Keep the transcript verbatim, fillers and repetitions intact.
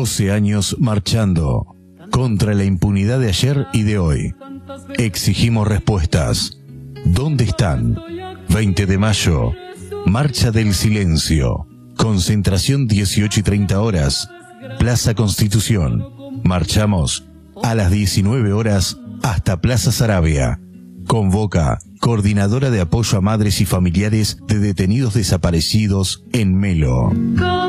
doce años marchando contra la impunidad de ayer y de hoy. Exigimos respuestas. ¿Dónde están? veinte de mayo, Marcha del Silencio. Concentración dieciocho y treinta horas, Plaza Constitución. Marchamos a las diecinueve horas hasta Plaza Saravia. Convoca Coordinadora de Apoyo a Madres y Familiares de Detenidos Desaparecidos en Melo.